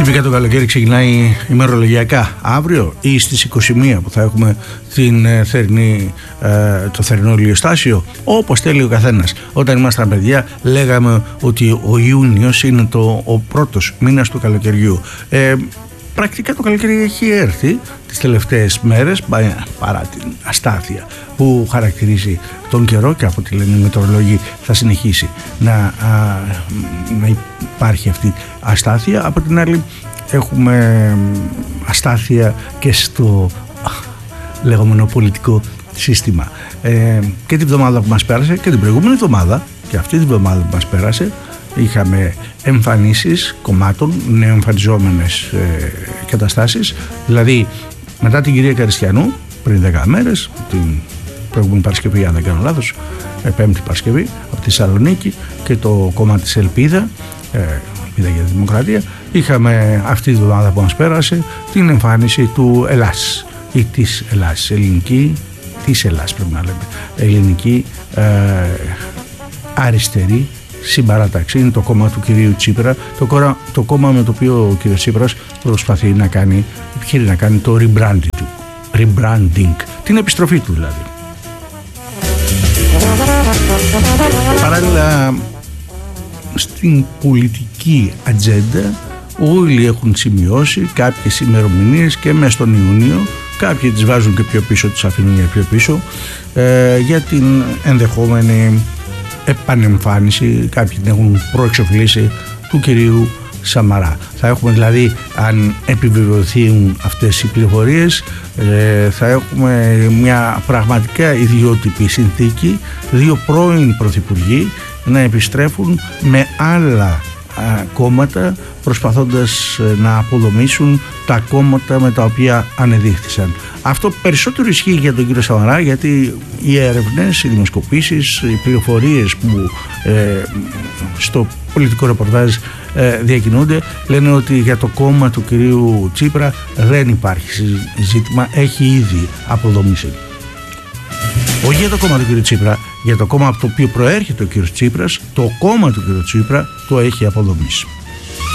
Φυσικά το καλοκαίρι ξεκινάει ημερολογιακά αύριο ή στις 21 που θα έχουμε το θερινό ηλιοστάσιο, όπως θέλει ο καθένας. Όταν ήμασταν παιδιά λέγαμε ότι ο Ιούνιος είναι ο πρώτος μήνας του καλοκαιριού. Πρακτικά το καλοκαίρι έχει έρθει τις τελευταίες μέρες παρά την αστάθεια που χαρακτηρίζει τον καιρό, και από ό,τι λένε οι μετεωρολόγοι θα συνεχίσει να υπάρχει αυτή αστάθεια. Από την άλλη έχουμε αστάθεια και στο λεγόμενο πολιτικό σύστημα. Και την εβδομάδα που μας πέρασε και την προηγούμενη εβδομάδα και αυτή την εβδομάδα που μας πέρασε είχαμε εμφανίσεις κομμάτων, νεοεμφανιζόμενες καταστάσεις. Δηλαδή μετά την κυρία Καριστιανού πριν 10 μέρες, την προηγούμενη Παρασκευή αν δεν κάνω λάθος, Πέμπτη Παρασκευή, από τη Θεσσαλονίκη, και το κόμμα της Ελπίδα, Ελπίδα για τη Δημοκρατία, είχαμε αυτή τη εβδομάδα που μας πέρασε την εμφάνιση του Ελλάς ή της Ελλάς, ελληνική, της Ελλάς πρέπει να λέμε, ελληνική αριστερή συμπαράταξη. Είναι το κόμμα του κυρίου Τσίπρα, το κόμμα με το οποίο ο κύριος Τσίπρας προσπαθεί να κάνει το rebranding, την επιστροφή του δηλαδή. Παράλληλα στην πολιτική ατζέντα όλοι έχουν σημειώσει κάποιες ημερομηνίες και μέσα στον Ιούνιο, κάποιοι τις βάζουν και πιο πίσω, τις αφήνουν για πιο πίσω, για την ενδεχόμενη επανεμφάνιση, κάποιοι την έχουν προεξοφλήσει, του κυρίου Σαμαρά. Θα έχουμε δηλαδή, αν επιβεβαιωθούν αυτές οι πληροφορίες, θα έχουμε μια πραγματικά ιδιότυπη συνθήκη, δύο πρώην πρωθυπουργοί να επιστρέφουν με άλλα κόμματα, προσπαθώντας να αποδομήσουν τα κόμματα με τα οποία ανεδείχθησαν. Αυτό περισσότερο ισχύει για τον κύριο Σαμαρά, γιατί οι έρευνες, οι δημοσκοπήσεις, οι πληροφορίες που στο πολιτικό ρεπορτάζ διακινούνται λένε ότι για το κόμμα του κυρίου Τσίπρα δεν υπάρχει ζήτημα, έχει ήδη αποδομήσει. Όχι για το κόμμα του κύριου Τσίπρα, για το κόμμα από το οποίο προέρχεται ο κύριος Τσίπρας, το κόμμα του κύριου Τσίπρα το έχει αποδομήσει.